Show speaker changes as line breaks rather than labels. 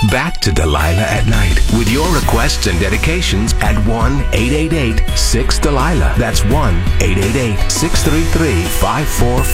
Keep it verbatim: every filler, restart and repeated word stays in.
Back to Delilah at Night with your requests and dedications at one eight eight eight six Delilah. That's one eight eight eight six three three five four